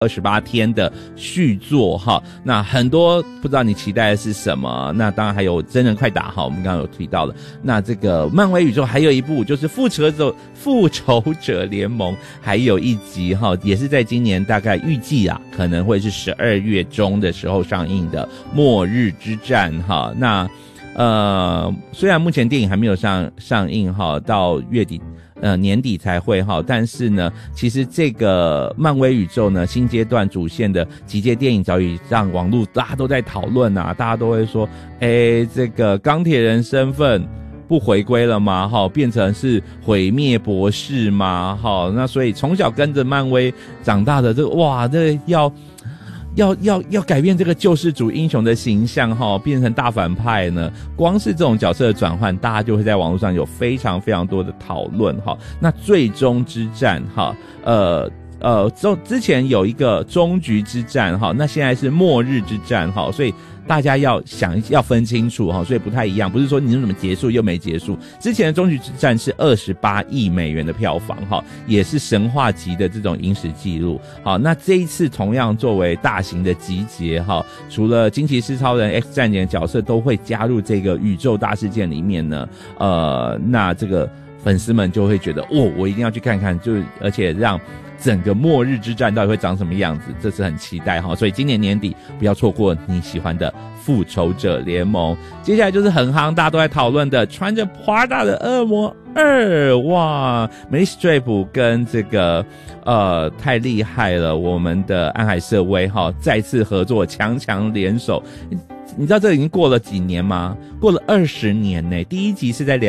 28天的续作哈，那很多不知道你期待的是什么？那当然还有真人快打哈，我们刚刚有提到了。那这个漫威宇宙还有一部就是复仇者联盟，还有一集哈，也是在今年大概预计啊可能会是12月中的时候上映的末日之战哈。那虽然目前电影还没有上映哈，到月底年底才会哈，但是呢，其实这个漫威宇宙呢新阶段主线的几届电影早已让网络大家都在讨论啊，大家都会说，这个钢铁人身份不回归了吗？哈，变成是毁灭博士吗？哈，那所以从小跟着漫威长大的这个哇，这要改变这个救世主英雄的形象哈，变成大反派呢，光是这种角色的转换，大家就会在网络上有非常非常多的讨论哈。那最终之战哈，之前有一个终局之战哈，那现在是末日之战哈，所以大家要分清楚哈，所以不太一样，不是说你怎么结束又没结束。之前的终局之战是28亿美元的票房哈，也是神话级的这种影史记录。好，那这一次同样作为大型的集结哈，除了惊奇四超人、X 战警的角色都会加入这个宇宙大事件里面呢，那这个粉丝们就会觉得我一定要去看看，就而且让整个末日之战到底会长什么样子，这是很期待哈。所以今年年底不要错过你喜欢的复仇者联盟。接下来就是很夯大家都在讨论的穿着 Prada 的恶魔2，哇，梅丽史翠普跟这个太厉害了，我们的安海瑟薇哈再次合作，强联手。你知道这已经过了几年吗？过了20年呢。第一集是在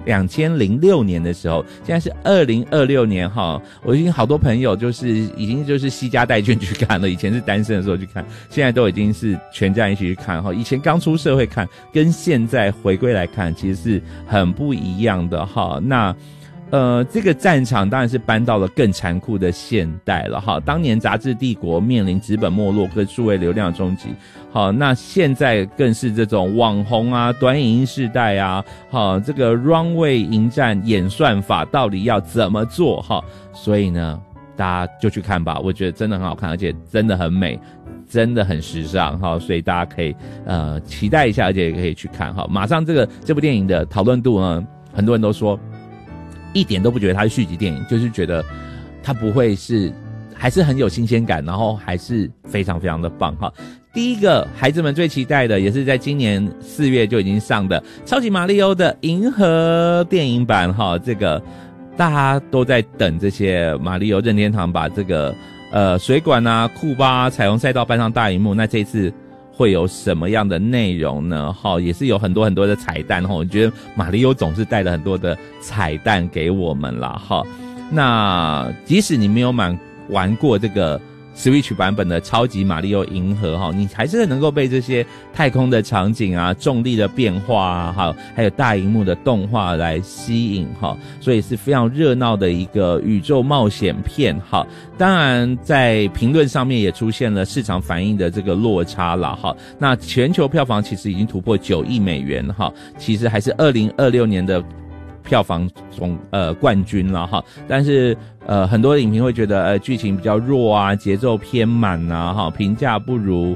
2006年的时候，现在是2026年哈。我已经好多朋友已经惜家带眷去看了，以前是单身的时候去看，现在都已经是全家一起去看哈。以前刚出社会看，跟现在回归来看，其实是很不一样的哈。那这个战场当然是搬到了更残酷的现代了哈。当年杂志帝国面临纸本没落跟数位流量的冲击，好，那现在更是这种网红啊、短影音世代啊，好，这个 runway 迎战演算法到底要怎么做哈？所以呢，大家就去看吧，我觉得真的很好看，而且真的很美，真的很时尚哈，所以大家可以期待一下，而且也可以去看哈。马上这部电影的讨论度呢，很多人都说一点都不觉得它是续集电影，就是觉得它不会是，还是很有新鲜感，然后还是非常非常的棒哈。第一个孩子们最期待的，也是在今年4月就已经上的超级马里奥的银河电影版哈，这个大家都在等这些马里奥任天堂把这个水管啊、库巴啊、彩虹赛道搬上大荧幕，那这一次会有什么样的内容呢？哈，也是有很多很多的彩蛋哈。我觉得马里奥总是带了很多的彩蛋给我们啦哈。那即使你没有玩过这个 Switch 版本的超级马里奥银河哈，你还是能够被这些太空的场景啊、重力的变化啊，还有大荧幕的动画来吸引哈，所以是非常热闹的一个宇宙冒险片哈。当然在评论上面也出现了市场反应的这个落差啦哈。那全球票房其实已经突破9亿美元哈，其实还是2026年的票房冠军了哈，但是很多影评会觉得剧情比较弱啊，节奏偏满啊哈，评价不如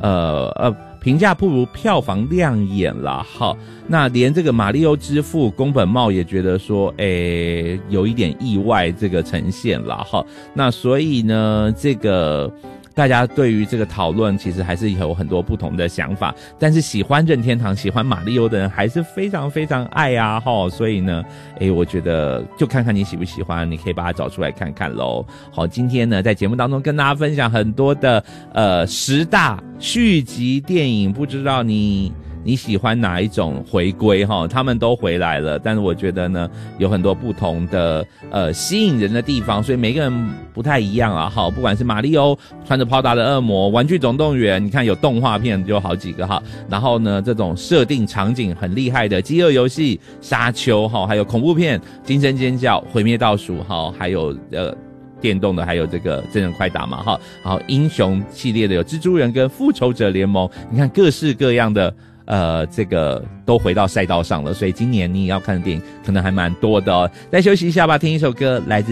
票房亮眼啦哈。那连这个马里奥之父宫本茂也觉得说有一点意外这个呈现啦哈。那所以呢，这个大家对于这个讨论其实还是有很多不同的想法，但是喜欢任天堂、喜欢马里奥的人还是非常非常爱啊齁，所以呢我觉得就看看你喜不喜欢，你可以把它找出来看看咯。好，今天呢在节目当中跟大家分享很多的10大续集电影，不知道你喜欢哪一种回归齁，他们都回来了，但是我觉得呢有很多不同的吸引人的地方，所以每个人不太一样啊齁，不管是马里奥穿着抛达的恶魔、玩具总动员，你看有动画片就好几个齁，然后呢这种设定场景很厉害的饥饿游戏、沙丘齁，还有恐怖片、惊声尖叫、毁灭倒数齁，还有电动的还有这个真人快打嘛齁，然后英雄系列的有蜘蛛人跟复仇者联盟，你看各式各样的这个都回到赛道上了，所以今年你要看的电影可能还蛮多的哦。再休息一下吧，听一首歌，来自